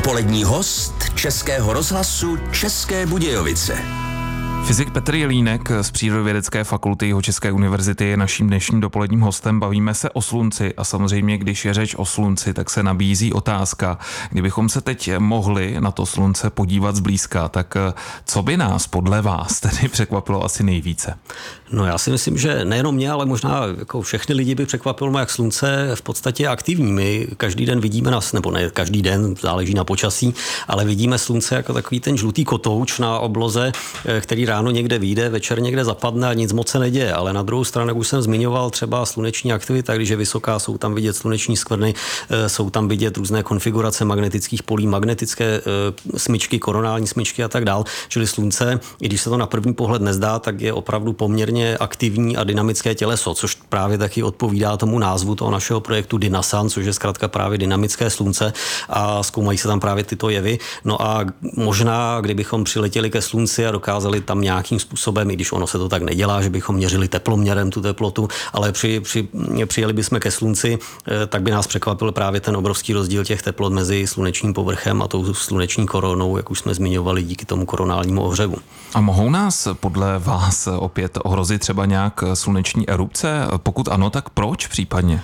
Dopolední host Českého rozhlasu České Budějovice. Fyzik Petr Jelínek z Přírodovědecké fakulty Jihočeské univerzity je naším dnešním dopoledním hostem. Bavíme se o slunci a samozřejmě, když je řeč o slunci, tak se nabízí otázka, kdybychom se teď mohli na to slunce podívat zblízka, tak co by nás podle vás tedy překvapilo asi nejvíce? No já si myslím, že nejenom mě, ale možná jako všechny lidi by překvapilo, jak slunce v podstatě je aktivní. My každý den vidíme nás, nebo ne každý den, záleží na počasí, ale vidíme slunce jako takový ten žlutý kotouč na obloze, který ráno někde vyjde, večer někde zapadne a nic moc se neděje. Ale na druhou stranu, jak už jsem zmiňoval, třeba sluneční aktivita, když je vysoká, jsou tam vidět sluneční skvrny, jsou tam vidět různé konfigurace magnetických polí, magnetické smyčky, koronální smyčky a tak dál. Čili slunce, i když se to na první pohled nezdá, tak je opravdu poměrně aktivní a dynamické těleso, což právě taky odpovídá tomu názvu toho našeho projektu Dynasan, což je zkrátka právě dynamické slunce a zkoumají se tam právě tyto jevy. No a možná, kdybychom přiletěli ke slunci a dokázali tam nějakým způsobem, i když ono se to tak nedělá, že bychom měřili teploměrem tu teplotu, ale přijeli bychom ke slunci, tak by nás překvapil právě ten obrovský rozdíl těch teplot mezi slunečním povrchem a tou sluneční koronou, jak už jsme zmiňovali, díky tomu koronálnímu ohřevu. A mohou nás podle vás opět ohrozit třeba nějak sluneční erupce? Pokud ano, tak proč případně?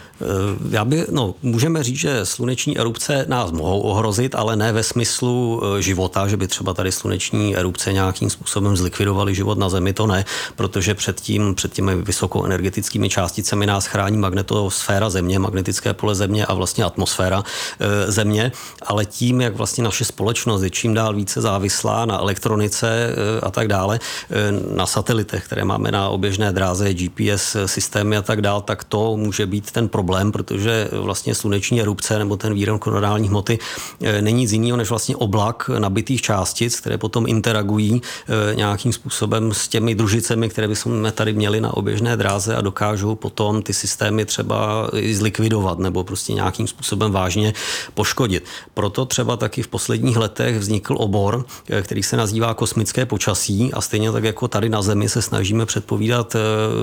Můžeme říct, že sluneční erupce nás mohou ohrozit, ale ne ve smyslu života, že by třeba tady sluneční erupce nějakým způsobem zlikvidovaly život na Zemi, to ne, protože před těmi vysokoenergetickými částicemi nás chrání magnetosféra Země, magnetické pole Země a vlastně atmosféra Země, ale tím, jak vlastně naše společnost je čím dál více závislá na elektronice a tak dále, na satelitech, které máme na oběžné dráze, GPS systémy a tak dále, tak to může být ten problém, protože vlastně sluneční erupce nebo ten výron koronální hmoty není nic jiného než vlastně oblak nabitých částic, které potom interagují nějakým způsobem s těmi družicemi, které bychom tady měli na oběžné dráze a dokážou potom ty systémy třeba zlikvidovat nebo prostě nějakým způsobem vážně poškodit. Proto třeba taky v posledních letech vznikl obor, který se nazývá kosmické počasí a stejně tak jako tady na Zemi se snažíme předpovídat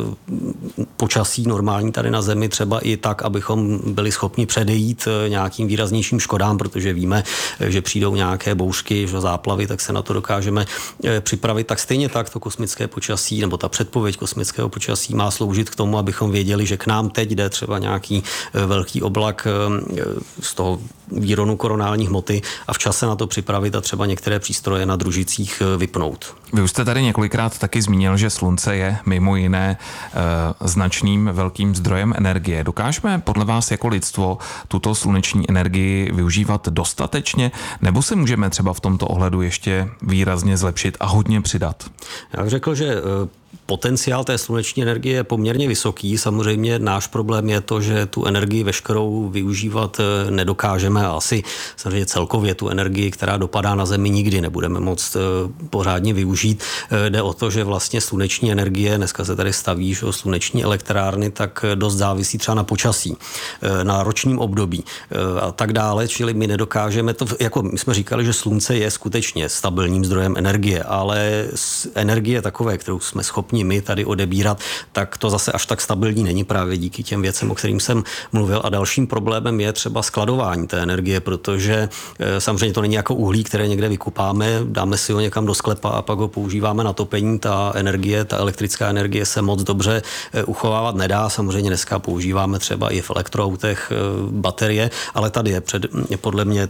počasí normální tady na Zemi třeba i tak, abychom byli schopni předejít nějakým výraznějším škodám, protože víme, že přijdou nějaké bouřky, že záplavy, tak se na to dokážeme připravit. Tak stejně tak to kosmické počasí nebo ta předpověď kosmického počasí má sloužit k tomu, abychom věděli, že k nám teď jde třeba nějaký velký oblak z toho výronu koronální hmoty a včas se na to připravit a třeba některé přístroje na družicích vypnout. Vy už jste tady několikrát taky zmínil, že slunce je mimo jiné značným velkým zdrojem energie. Dokážeme podle vás jako lidstvo tuto sluneční energii využívat dostatečně, nebo se můžeme třeba v tomto ohledu ještě výrazně zlepšit a hodně přidat? Já bych řekl, že potenciál té sluneční energie je poměrně vysoký. Samozřejmě náš problém je to, že tu energii veškerou využívat nedokážeme a asi samozřejmě celkově tu energii, která dopadá na Zemi, nikdy nebudeme moct pořádně využít. Jde o to, že vlastně sluneční energie, dneska se tady staví že sluneční elektrárny, tak dost závisí třeba na počasí, na ročním období a tak dále, čili my nedokážeme to, jako my jsme říkali, že slunce je skutečně stabilním zdrojem energie, ale energie takové, kterou jsme schopni my tady odebírat, tak to zase až tak stabilní není právě díky těm věcem, o kterým jsem mluvil. A dalším problémem je třeba skladování té energie, protože samozřejmě to není jako uhlí, které někde vykupáme, dáme si ho někam do sklepa a pak ho používáme na topení. Ta elektrická energie se moc dobře uchovávat nedá. Samozřejmě dneska používáme třeba i v elektroautech baterie, ale tady je podle mě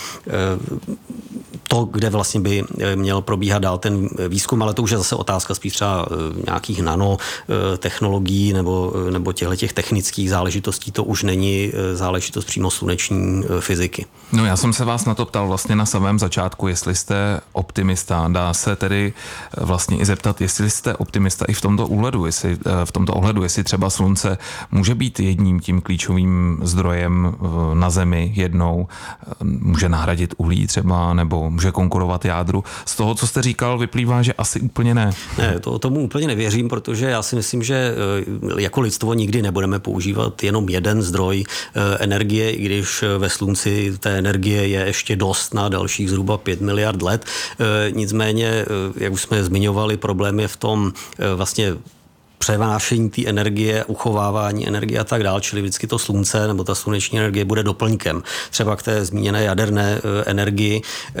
to, kde vlastně by měl probíhat dál ten výzkum, ale to už je zase otázka spíš třeba nějakých nanotechnologií nebo těch technických záležitostí, to už není záležitost přímo sluneční fyziky. No já jsem se vás na to ptal vlastně na samém začátku, jestli jste optimista. Dá se tedy vlastně i zeptat, jestli jste optimista i v tomto ohledu, jestli třeba slunce může být jedním tím klíčovým zdrojem na Zemi jednou, může nahradit uhlí třeba, nebo může konkurovat jádru. Z toho, co jste říkal, vyplývá, že asi úplně ne. Ne, tomu úplně nevěřím, protože já si myslím, že jako lidstvo nikdy nebudeme používat jenom jeden zdroj energie, i když ve slunci té energie je ještě dost na dalších zhruba 5 miliard let. Nicméně, jak už jsme zmiňovali, problém je v tom vlastně převášení té energie, uchovávání energie a tak dále, čili vždycky to slunce nebo ta sluneční energie bude doplňkem. Třeba k té zmíněné jaderné energii,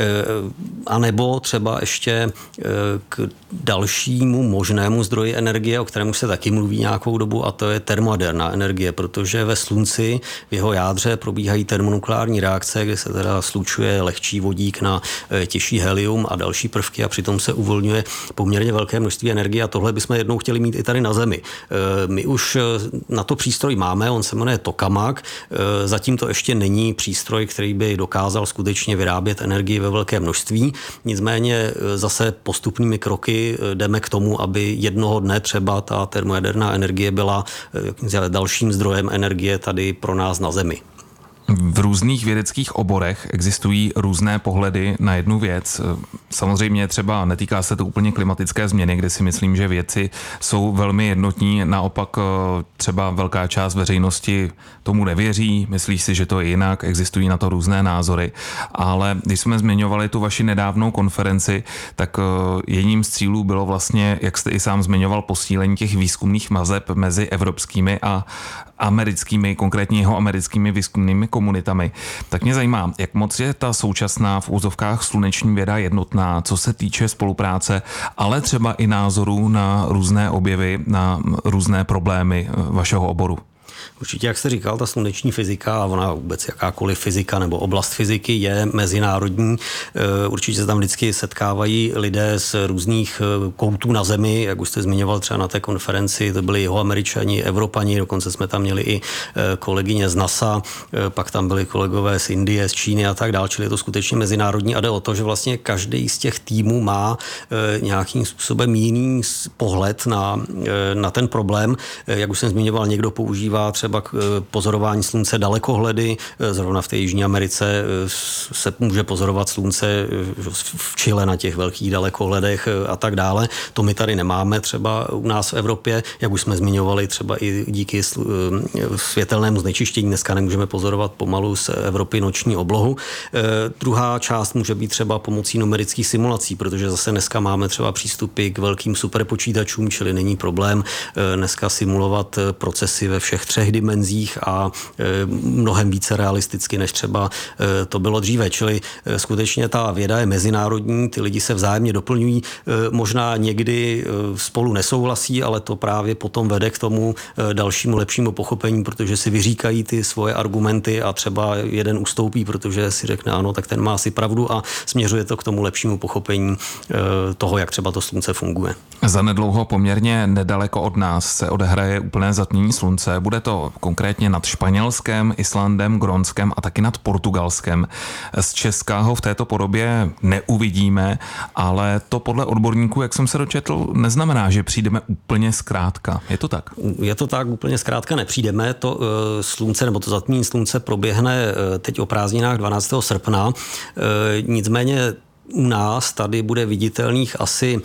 anebo třeba ještě k dalšímu možnému zdroji energie, o kterém se taky mluví nějakou dobu, a to je termojaderná energie, protože ve slunci v jeho jádře probíhají termonukleární reakce, kde se teda slučuje lehčí vodík na těžší helium a další prvky a přitom se uvolňuje poměrně velké množství energie a tohle bychom jednou chtěli mít i tady na Zemi. My už na to přístroj máme, on se jmenuje tokamak, zatím to ještě není přístroj, který by dokázal skutečně vyrábět energii ve velké množství, nicméně zase postupnými kroky jdeme k tomu, aby jednoho dne třeba ta termojaderná energie byla dalším zdrojem energie tady pro nás na Zemi. V různých vědeckých oborech existují různé pohledy na jednu věc. Samozřejmě třeba netýká se to úplně klimatické změny, kde si myslím, že vědci jsou velmi jednotní. Naopak třeba velká část veřejnosti tomu nevěří, myslí si, že to je jinak, existují na to různé názory. Ale když jsme zmiňovali tu vaši nedávnou konferenci, tak jedním z cílů bylo vlastně, jak jste i sám zmiňoval, posílení těch výzkumných vazeb mezi evropskými a americkými, konkrétně jeho americkými výzkumnými komunitami. Tak mě zajímá, jak moc je ta současná v úzovkách sluneční věda jednotná, co se týče spolupráce, ale třeba i názorů na různé objevy, na různé problémy vašeho oboru. Určitě, jak jste říkal, ta sluneční fyzika a ona vůbec jakákoliv fyzika nebo oblast fyziky je mezinárodní. Určitě se tam vždycky setkávají lidé z různých koutů na Zemi, jak už jste zmiňoval třeba na té konferenci, to byli Jihoameričani, Evropani, dokonce jsme tam měli i kolegyně z NASA, pak tam byli kolegové z Indie, z Číny a tak dále, čili je to skutečně mezinárodní a jde o to, že vlastně každý z těch týmů má nějakým způsobem jiný pohled na ten problém. Jak už jsem zmiňoval, někdo používá třeba k pozorování slunce dalekohledy. Zrovna v té Jižní Americe se může pozorovat slunce v Chile na těch velkých dalekohledech a tak dále. To my tady nemáme třeba u nás v Evropě, jak už jsme zmiňovali, třeba i díky světelnému znečištění. Dneska nemůžeme pozorovat pomalu z Evropy noční oblohu. Druhá část může být třeba pomocí numerických simulací, protože zase dneska máme třeba přístupy k velkým superpočítačům, čili není problém dneska simulovat procesy ve všech 3 dimenzích a mnohem více realisticky, než třeba to bylo dříve. Čili skutečně ta věda je mezinárodní, ty lidi se vzájemně doplňují, možná někdy spolu nesouhlasí, ale to právě potom vede k tomu dalšímu lepšímu pochopení, protože si vyříkají ty svoje argumenty a třeba jeden ustoupí, protože si řekne ano, tak ten má asi pravdu a směřuje to k tomu lepšímu pochopení toho, jak třeba to slunce funguje. Zanedlouho poměrně nedaleko od nás se odehraje úplné zatmění slunce. Bude to konkrétně nad Španělskem, Islandem, Grónskem a taky nad Portugalskem. Z Česka ho v této podobě neuvidíme, ale to podle odborníků, jak jsem se dočetl, neznamená, že přijdeme úplně zkrátka. Je to tak? Je to tak, úplně zkrátka nepřijdeme. To slunce nebo to zatmění slunce proběhne teď o prázdninách 12. srpna. Nicméně u nás tady bude viditelných asi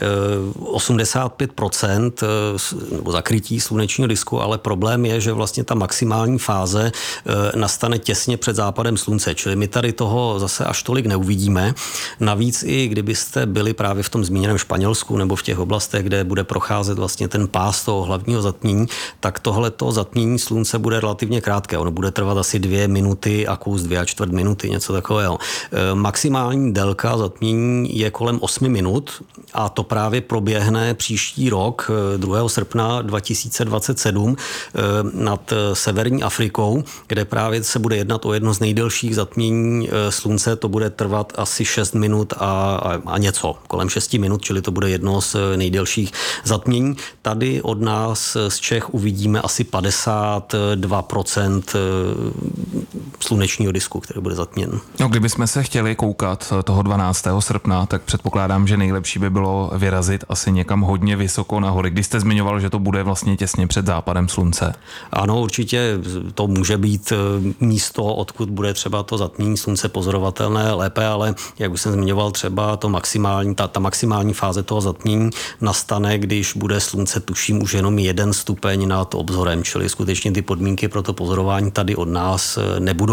85% nebo zakrytí slunečního disku, ale problém je, že vlastně ta maximální fáze nastane těsně před západem slunce, čili my tady toho zase až tolik neuvidíme. Navíc i kdybyste byli právě v tom zmíněném Španělsku nebo v těch oblastech, kde bude procházet vlastně ten pás toho hlavního zatmění, tak tohleto zatmění slunce bude relativně krátké. Ono bude trvat asi 2 minuty a kus 2,25 minuty, něco takového. Maximální délka zatmění je kolem 8 minut a to právě proběhne příští rok, 2. srpna 2027 nad severní Afrikou, kde právě se bude jednat o jedno z nejdelších zatmění slunce. To bude trvat asi 6 minut a něco, kolem 6 minut, čili to bude jedno z nejdelších zatmění. Tady od nás z Čech uvidíme asi 52% slunečního disku, který bude zatměn. No, kdybychom se chtěli koukat toho 12. srpna, tak předpokládám, že nejlepší by bylo vyrazit asi někam hodně vysoko na hory. Když jste zmiňoval, že to bude vlastně těsně před západem slunce. Ano, určitě to může být místo, odkud bude třeba to zatmění slunce pozorovatelné lépe, ale jak už jsem zmiňoval, třeba to maximální, ta maximální fáze toho zatmění nastane, když bude slunce tuším už jenom 1 stupeň nad obzorem, čili skutečně ty podmínky pro to pozorování tady od nás nebudou.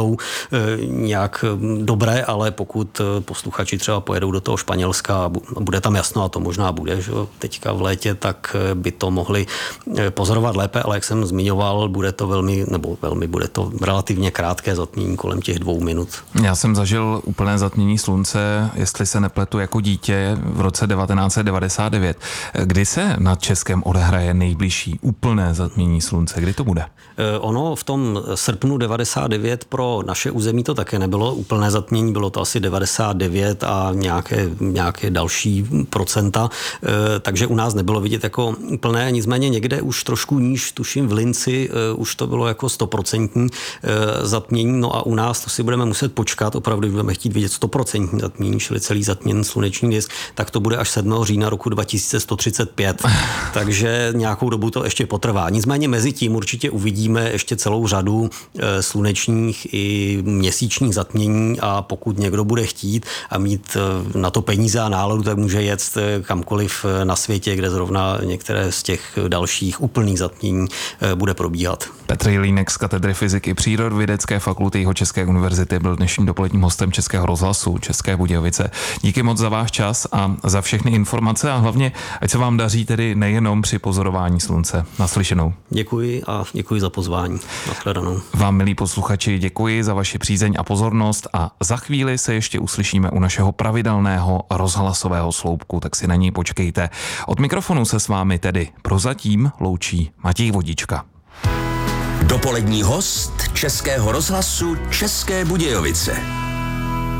nebudou nějak dobré, ale pokud posluchači třeba pojedou do toho Španělska a bude tam jasno, a to možná bude, že teďka v létě, tak by to mohli pozorovat lépe, ale jak jsem zmiňoval, bude to relativně krátké zatmění kolem těch 2 minut. Já jsem zažil úplné zatmění slunce, jestli se nepletu, jako dítě v roce 1999. Kdy se nad Českem odehraje nejbližší úplné zatmění slunce? Kdy to bude? Ono v tom srpnu 99 pro naše území to také nebylo úplné zatmění, bylo to asi 99 a nějaké další procenta, takže u nás nebylo vidět jako úplné, nicméně někde už trošku níž, tuším v Linci, už to bylo jako 100% zatmění, no a u nás to si budeme muset počkat, opravdu budeme chtít vidět 100% zatmění, čili celý zatměn sluneční disk, tak to bude až 7. října roku 2135, takže nějakou dobu to ještě potrvá. Nicméně mezi tím určitě uvidíme ještě celou řadu slunečních i měsíčních zatmění a pokud někdo bude chtít a mít na to peníze a náladu, tak může jet kamkoliv na světě, kde zrovna některé z těch dalších úplných zatmění bude probíhat. Petr Jelínek z katedry fyziky Přírodovědecké fakulty Jihočeské univerzity byl dnešním dopoledním hostem Českého rozhlasu České Budějovice. Díky moc za váš čas a za všechny informace a hlavně, ať se vám daří tedy nejenom při pozorování slunce. Naslyšenou. Děkuji a děkuji za pozvání. Nashledanou. Vám, milí posluchači, děkuji za vaši přízeň a pozornost a za chvíli se ještě uslyšíme u našeho pravidelného rozhlasového sloupku, tak si na něj počkejte. Od mikrofonu se s vámi tedy prozatím loučí Matěj Vodička. Dopolední host Českého rozhlasu České Budějovice.